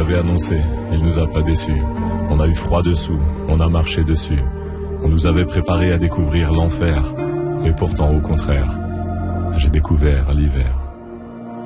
avait annoncé, il nous a pas déçus. On a eu froid dessous, on a marché dessus. On nous avait préparé à découvrir l'enfer. Et pourtant, au contraire, j'ai découvert l'hiver.